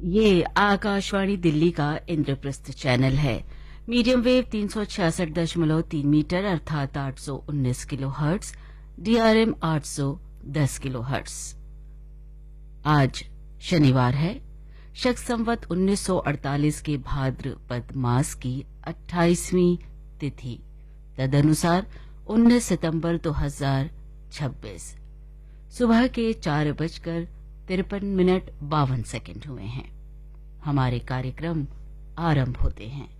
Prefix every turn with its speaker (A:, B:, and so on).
A: ये आकाशवाणी दिल्ली का इंद्रप्रस्थ चैनल है। मीडियम वेव 366.3 मीटर अर्थात 819 kilo hertz, DRM 810 kilo hertz. आज शनिवार है, शक संवत 1948 के भाद्रपद मास की 28वीं तिथि, तदनुसार 19 सितंबर 2026 सुबह के 4:53 मिनट 52 सेकंड हुए हैं। हमारे कार्यक्रम आरंभ होते हैं।